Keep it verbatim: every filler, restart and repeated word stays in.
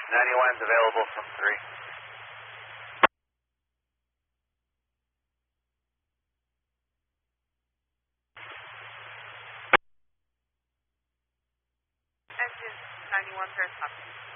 ninety-one's available from three. Engine ninety-one, fair copy.